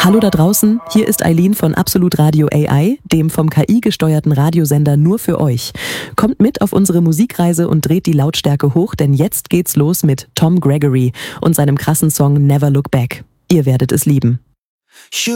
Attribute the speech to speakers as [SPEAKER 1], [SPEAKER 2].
[SPEAKER 1] Hallo da draußen, hier ist Eileen von Absolut Radio AI, dem vom KI gesteuerten Radiosender nur für euch. Kommt mit auf unsere Musikreise und dreht die Lautstärke hoch, denn jetzt geht's los mit Tom Gregory und seinem krassen Song Never Look Back. Ihr werdet es lieben.